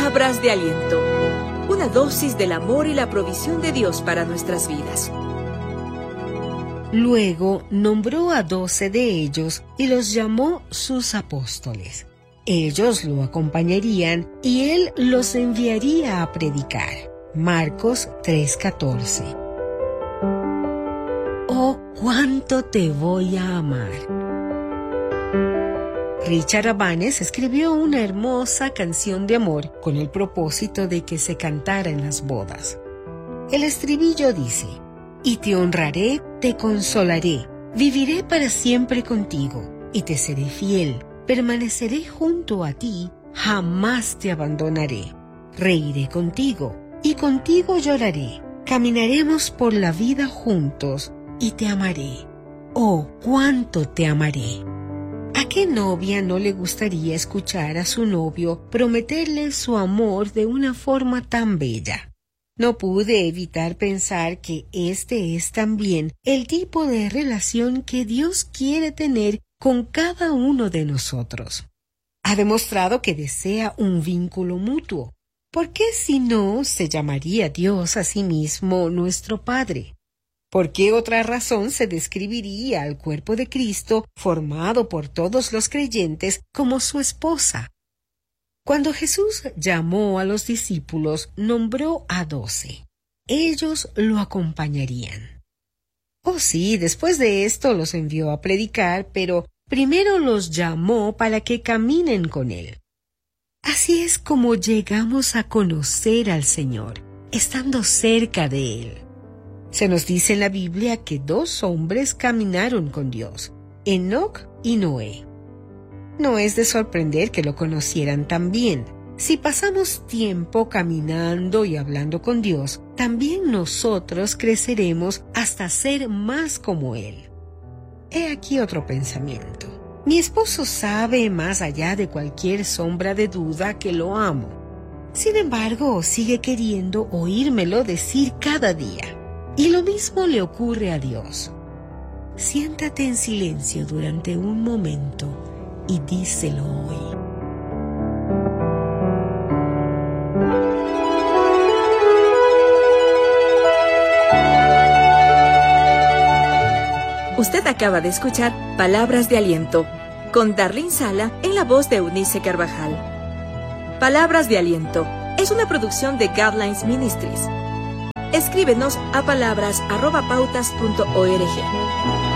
Palabras de aliento. Una dosis del amor y la provisión de Dios para nuestras vidas. Luego nombró a 12 de ellos y los llamó sus apóstoles. Ellos lo acompañarían y él los enviaría a predicar. Marcos 3:14. Oh, cuánto te voy a amar. Richard Abanes escribió una hermosa canción de amor con el propósito de que se cantara en las bodas. El estribillo dice: y te honraré, te consolaré, viviré para siempre contigo, y te seré fiel, permaneceré junto a ti, jamás te abandonaré. Reiré contigo, y contigo lloraré, caminaremos por la vida juntos, y te amaré. Oh, cuánto te amaré. ¿A qué novia no le gustaría escuchar a su novio prometerle su amor de una forma tan bella? No pude evitar pensar que este es también el tipo de relación que Dios quiere tener con cada uno de nosotros. Ha demostrado que desea un vínculo mutuo. ¿Por qué si no se llamaría Dios a sí mismo nuestro Padre? ¿Por qué otra razón se describiría al cuerpo de Cristo, formado por todos los creyentes, como su esposa? Cuando Jesús llamó a los discípulos, nombró a 12. Ellos lo acompañarían. Oh sí, después de esto los envió a predicar, pero primero los llamó para que caminen con él. Así es como llegamos a conocer al Señor, estando cerca de él. Se nos dice en la Biblia que 2 hombres caminaron con Dios, Enoc y Noé. No es de sorprender que lo conocieran tan bien. Si pasamos tiempo caminando y hablando con Dios, también nosotros creceremos hasta ser más como Él. He aquí otro pensamiento. Mi esposo sabe más allá de cualquier sombra de duda que lo amo. Sin embargo, sigue queriendo oírmelo decir cada día. Y lo mismo le ocurre a Dios. Siéntate en silencio durante un momento y díselo hoy. Usted acaba de escuchar Palabras de Aliento con Darlene Sala en la voz de Eunice Carvajal. Palabras de Aliento es una producción de Guidelines Ministries. Escríbenos a palabras@pautas.org.